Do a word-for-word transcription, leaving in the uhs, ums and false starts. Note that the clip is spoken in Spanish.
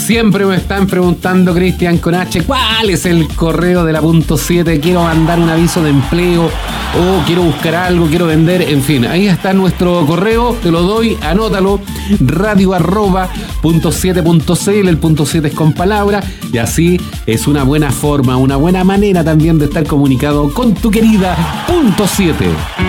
Siempre me están preguntando, Cristian con H, ¿cuál es el correo de la punto siete? Quiero mandar un aviso de empleo o quiero buscar algo, quiero vender, en fin. Ahí está nuestro correo, te lo doy, anótalo, radio arroba punto siete punto cl, el punto siete es con palabra, y así es una buena forma, una buena manera también de estar comunicado con tu querida punto siete.